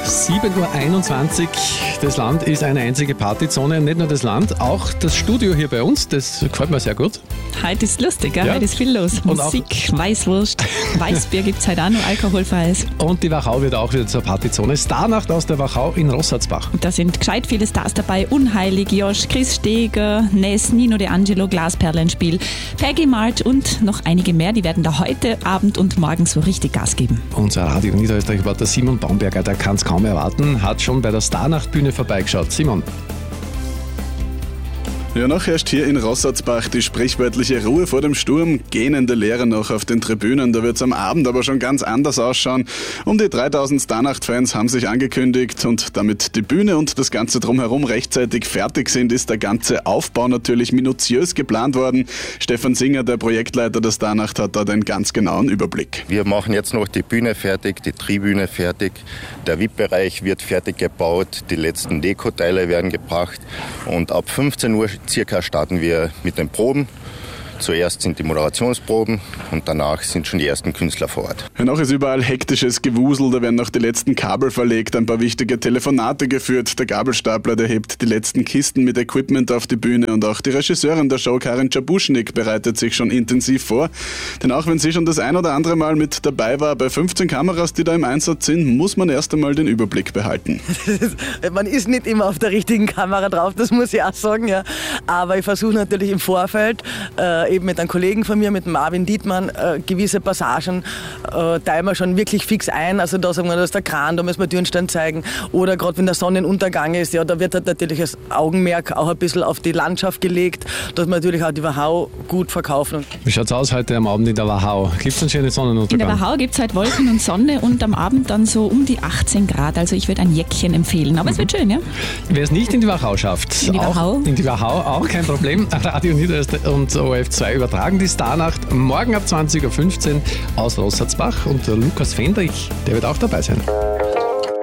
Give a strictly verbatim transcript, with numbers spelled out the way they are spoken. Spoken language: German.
sieben Uhr einundzwanzig. Das Land ist eine einzige Partyzone. Nicht nur das Land, auch das Studio hier bei uns. Das gefällt mir sehr gut. Heute ist lustig, ja? Ja. Heute ist viel los. Und Musik, Weißwurst, Weißbier gibt es heute auch noch, alkoholfreies. Und die Wachau wird auch wieder zur Partyzone. Starnacht aus der Wachau in Rossatzbach. Da sind gescheit viele Stars dabei. Unheilig, Josh, Chris Steger, Ness, Nino De Angelo, Glasperlenspiel, Peggy Mart und noch einige mehr. Die werden da heute Abend und morgen so richtig Gas geben. Unser Radio Niederösterreich-Reporter Simon Baumberger, der kann es kaum erwarten, hat schon bei der Starnacht-Bühne vorbeigeschaut. Simon. Ja, noch herrscht hier in Rossatzbach die sprichwörtliche Ruhe vor dem Sturm. Gähnende Leere noch auf den Tribünen. Da wird es am Abend aber schon ganz anders ausschauen. Um die dreitausend Starnacht-Fans haben sich angekündigt, und damit die Bühne und das Ganze drumherum rechtzeitig fertig sind, ist der ganze Aufbau natürlich minutiös geplant worden. Stefan Singer, der Projektleiter der Starnacht, hat da den ganz genauen Überblick. Wir machen jetzt noch die Bühne fertig, die Tribüne fertig. Der V I P-Bereich wird fertig gebaut. Die letzten Dekoteile werden gebracht. Und ab fünfzehn Uhr circa starten wir mit den Proben. Zuerst sind die Moderationsproben und danach sind schon die ersten Künstler vor Ort. Ja, noch ist überall hektisches Gewusel, da werden noch die letzten Kabel verlegt, ein paar wichtige Telefonate geführt. Der Gabelstapler, der hebt die letzten Kisten mit Equipment auf die Bühne, und auch die Regisseurin der Show, Karin Czabuschnik, bereitet sich schon intensiv vor. Denn auch wenn sie schon das ein oder andere Mal mit dabei war, bei fünfzehn Kameras, die da im Einsatz sind, muss man erst einmal den Überblick behalten. Man ist nicht immer auf der richtigen Kamera drauf, das muss ich auch sagen, ja. Aber ich versuche natürlich im Vorfeld, äh, eben mit einem Kollegen von mir, mit Marvin Dietmann, äh, gewisse Passagen äh, teilen wir schon wirklich fix ein. Also da sagen wir, da ist der Kran, da müssen wir Dürnstein zeigen. Oder gerade wenn der Sonnenuntergang ist, ja, da wird halt natürlich das Augenmerk auch ein bisschen auf die Landschaft gelegt, dass wir natürlich auch die Wachau gut verkaufen. Wie schaut es aus heute am Abend in der Wachau? Gibt es einen schönen Sonnenuntergang? In der Wachau gibt es heute Wolken und Sonne und am Abend dann so um die achtzehn Grad. Also ich würde ein Jäckchen empfehlen. Aber mhm. es wird schön, ja? Wer es nicht in die Wachau schafft, in die Wachau, auch, in die Wachau auch kein Problem. Radio Niederösterreich und O R F zwei übertragen die Starnacht morgen ab zwanzig Uhr fünfzehn aus Rossatzbach, und der Lukas Fendrich, der wird auch dabei sein.